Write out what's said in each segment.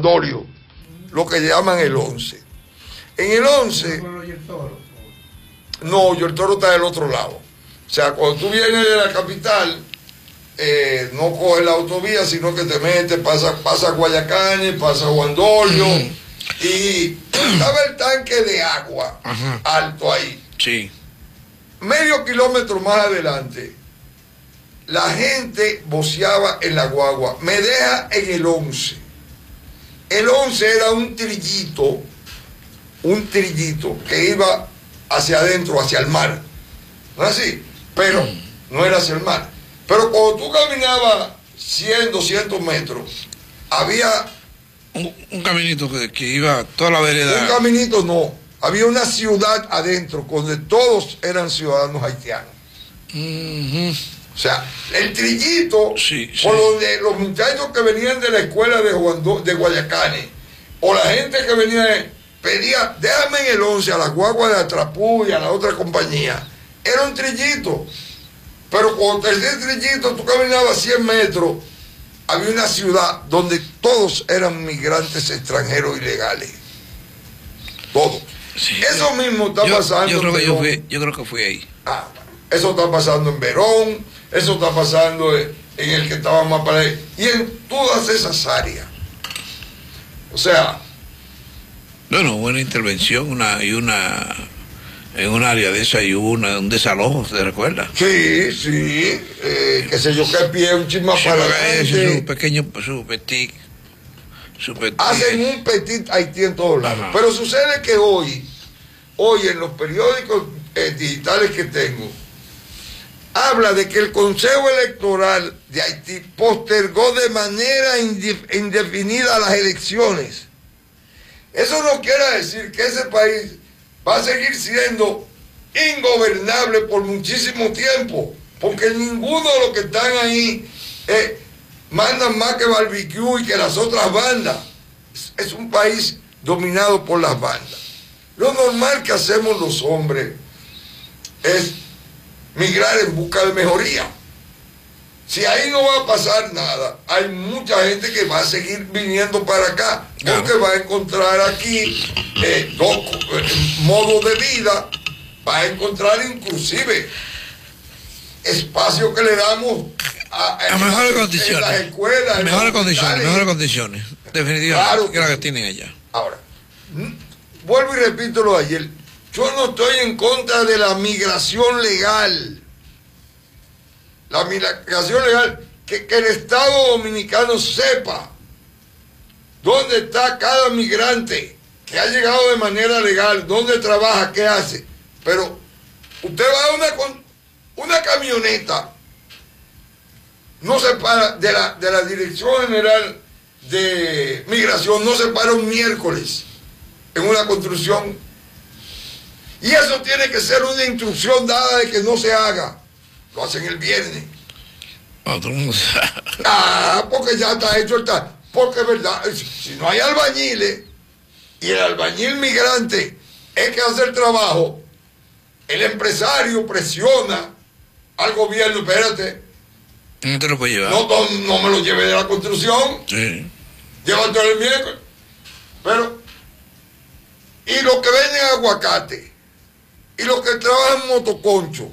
Dolio, lo que llaman el 11. En el 11, no, el Toro está del otro lado. O sea, cuando tú vienes de la capital, no coges la autovía, sino que te metes, pasa Guayacanes, pasa Juan Dolio, y estaba el tanque de agua alto ahí. Sí. Medio kilómetro más adelante, la gente voceaba en la guagua, me deja en el 11. El 11 era un trillito que iba hacia adentro, hacia el mar. ¿No es así? Pero no era hacia el mar. Pero cuando tú caminabas 100, 200 metros, había... Un caminito que iba toda la vereda. Un caminito no. Había una ciudad adentro, donde todos eran ciudadanos haitianos. O sea, el trillito, por donde los muchachos que venían de la escuela de Guayacanes, o la gente que venía, pedía, déjame en el 11 a la guagua de Atrapú y a la otra compañía. Era un trillito. Pero cuando ese trillito tú caminabas 100 metros, había una ciudad donde todos eran migrantes extranjeros ilegales. Todos. Sí. Eso mismo está pasando yo creo en que yo creo que fui ahí. Eso está pasando en Verón, eso está pasando en el que estaba más para ahí, y en todas esas áreas. O sea... Bueno, hubo una intervención, en un área de esa y hubo un desalojo, ¿se recuerda? Sí, qué sé yo, qué pie, un chisma para adelante. Su pequeño, su petit. Hacen un petit Haití en todos lados. Pero sucede que hoy en los periódicos digitales que tengo, habla de que el Consejo Electoral de Haití postergó de manera indefinida las elecciones. Eso no quiere decir que ese país va a seguir siendo ingobernable por muchísimo tiempo, porque ninguno de los que están ahí mandan más que Barbecue y que las otras bandas. Es un país dominado por las bandas. Lo normal que hacemos los hombres es migrar en busca de mejoría. Si ahí no va a pasar nada, hay mucha gente que va a seguir viniendo para acá, porque va a encontrar aquí dos modos de vida, va a encontrar inclusive espacio que le damos a mejores condiciones, en las escuelas, mejores condiciones, definitivamente, claro que las que tienen allá. Ahora, vuelvo y repito lo de ayer, yo no estoy en contra de la migración legal. La migración legal, que el Estado Dominicano sepa dónde está cada migrante que ha llegado de manera legal, dónde trabaja, qué hace. Pero usted va a una camioneta, no se para de la Dirección General de Migración, no se para un miércoles en una construcción. Y eso tiene que ser una instrucción dada de que no se haga. Lo hacen el viernes. Porque ya está hecho el tal. Porque es verdad, si no hay albañiles y el albañil migrante es que hace el trabajo, el empresario presiona al gobierno, espérate. No te lo puedes llevar. No me lo lleve de la construcción. Sí. Llévatelo el miércoles. Pero, y los que venden aguacate, y los que trabajan motoconcho,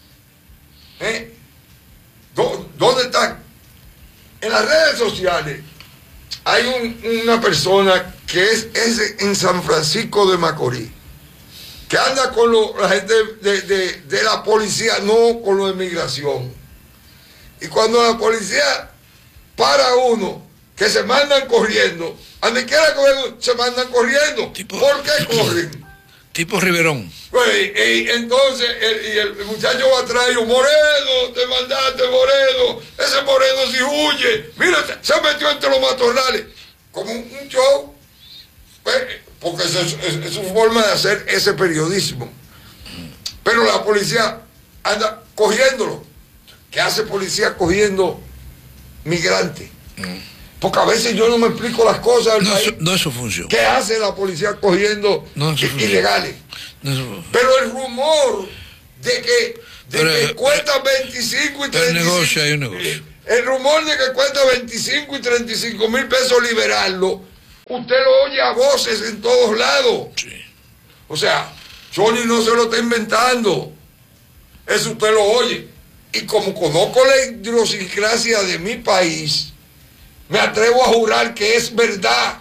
¿dónde están? En las redes sociales hay una persona que es en San Francisco de Macorís, que anda con la gente de la policía, no con lo de migración. Y cuando la policía para uno, que se mandan corriendo, a donde quiera que se mandan corriendo. ¿Por qué corren? Tipo Riverón. Pues, entonces el muchacho va atrás y yo, Moreno, te mandaste, Moreno, ese Moreno si huye, mira, se metió entre los matorrales, como un show, pues, porque es su forma de hacer ese periodismo. Pero la policía anda cogiéndolo. ¿Qué hace policía cogiendo migrantes? Porque a veces yo no me explico las cosas del país. No es su función. ¿Qué hace la policía cogiendo ilegales? Pero el rumor de que cuesta 25 y 35... El negocio, hay un negocio. El rumor de que cuesta 25 y 35 mil pesos liberarlo Usted lo oye a voces en todos lados. Sí. O sea, Johnny no se lo está inventando. Eso usted lo oye. Y como conozco la idiosincrasia de mi país, me atrevo a jurar que es verdad.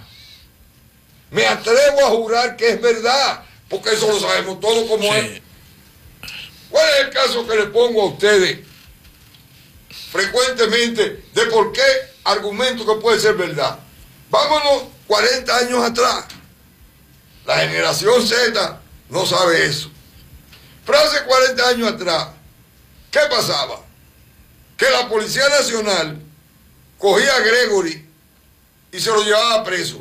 Me atrevo a jurar que es verdad. Porque eso lo sabemos todos como Sí. es. ¿Cuál es el caso que le pongo a ustedes frecuentemente de por qué argumento que puede ser verdad? Vámonos 40 años atrás. La generación Z no sabe eso. Pero hace 40 años atrás, ¿qué pasaba? Que la Policía Nacional cogía a Gregory y se lo llevaba preso.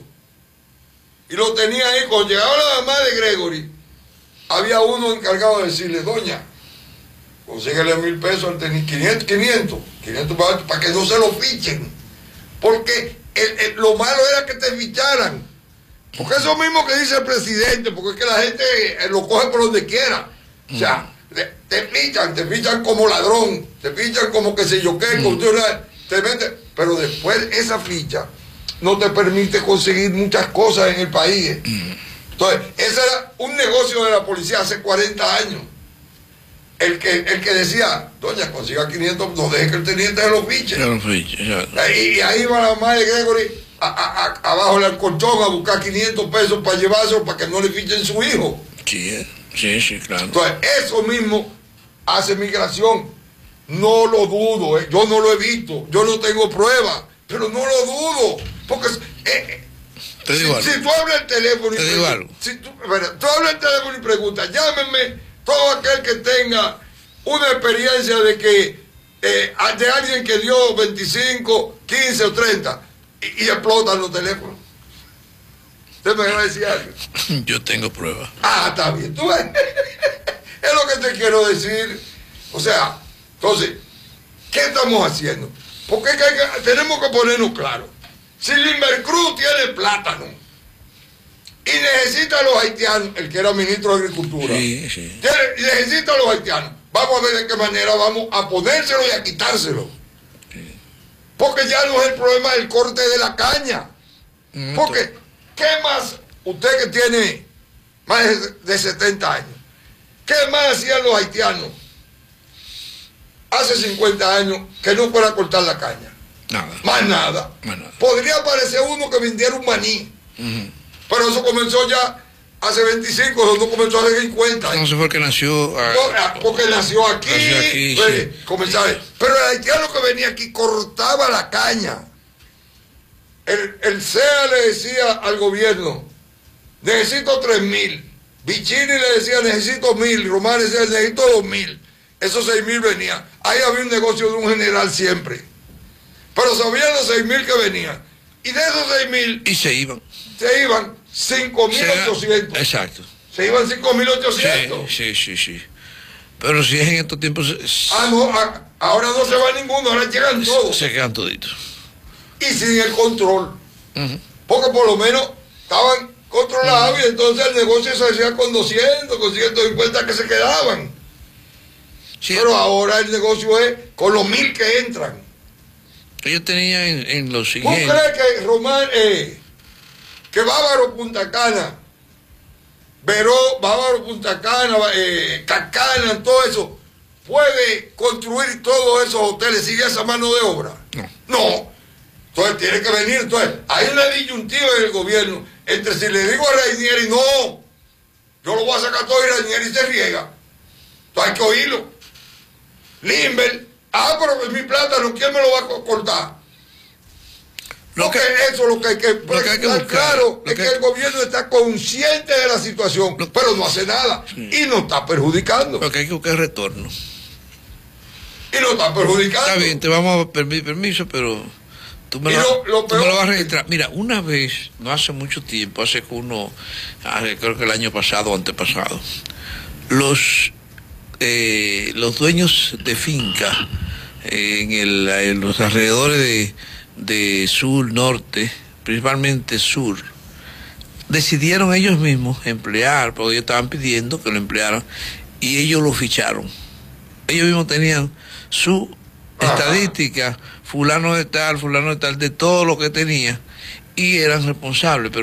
Y lo tenía ahí. Cuando llegaba la mamá de Gregory, había uno encargado de decirle: doña, consíguele 1,000 pesos al tenis, 500 para que no se lo fichen. Porque lo malo era que te ficharan. Porque eso mismo que dice el presidente, porque es que la gente lo coge por donde quiera. O sea, te fichan como ladrón, te fichan como que sé yo qué, te meten, pero después esa ficha no te permite conseguir muchas cosas en el país. Entonces, ese era un negocio de la policía hace 40 años. El que decía: doña, consiga 500, no deje que el teniente se lo fiche. Y ahí va la madre de Gregory abajo del colchón a buscar 500 pesos para llevárselo para que no le fichen su hijo. Sí, claro. Entonces, eso mismo hace migración. No lo dudo, yo no lo he visto, yo no tengo pruebas, pero no lo dudo. Porque si tú hablas el teléfono tú hablas el teléfono y preguntas: llámenme todo aquel que tenga una experiencia de que de alguien que dio 25, 15 o 30 y explotan los teléfonos. ¿Usted me va a decir algo? Yo tengo pruebas. Está bien. ¿Tú ves? Es lo que te quiero decir. O sea, entonces, ¿qué estamos haciendo? Porque tenemos que ponernos claros. Si Limbercruz tiene plátano y necesita a los haitianos, el que era ministro de Agricultura, necesita a los haitianos, vamos a ver de qué manera vamos a ponérselo y a quitárselo. Porque ya no es el problema del corte de la caña. Porque, ¿qué más? Usted que tiene más de 70 años, ¿qué más hacían los haitianos hace 50 años que no fuera a cortar la caña? Nada. Más nada. Podría aparecer uno que vendiera un maní. Pero eso comenzó ya hace 25, eso no comenzó hace 50. No sé por qué nació. Porque nació aquí. Pero el haitiano que venía aquí cortaba la caña. El CEA le decía al gobierno: necesito 3,000. Bichini le decía: necesito 1,000. Román decía: necesito 2,000. Esos 6,000 venían. Ahí había un negocio de un general siempre. Pero sabían los 6,000 que venían. Y de esos 6,000. Y se iban. 5,800. Exacto. Se iban 5,800. Sí. Pero si es en estos tiempos. Ahora no se va ninguno, ahora llegan todos. Se quedan toditos. Y sin el control. Porque por lo menos estaban controlados y entonces el negocio se hacía con 200, con 150 que se quedaban. Sí. Pero ahora el negocio es con los 1,000 que entran. Ellos tenían en los siguientes. ¿Tú crees que Román, que Bávaro Punta Cana, Bávaro Punta Cana, Cacana, todo eso, puede construir todos esos hoteles sin esa mano de obra? No. Entonces tiene que venir. Entonces hay una disyuntiva en el gobierno entre si le digo a Rainieri: no, yo lo voy a sacar todo, y Rainieri se riega. Entonces hay que oírlo. Limber: pero es mi plátano, ¿quién me lo va a cortar? Porque eso es lo que hay que estar claro, es que el gobierno está consciente de la situación, pero no hace nada y nos está perjudicando. Lo que hay que buscar es retorno. Y nos está perjudicando. Está bien, te vamos a pedir permiso, pero tú me lo vas a registrar. Mira, una vez, no hace mucho tiempo, creo que el año pasado o antepasado, los dueños de finca en los alrededores de sur, norte, principalmente sur, decidieron ellos mismos emplear, porque ellos estaban pidiendo que lo emplearan, y ellos lo ficharon. Ellos mismos tenían su estadística, fulano de tal, de todo lo que tenía, y eran responsables.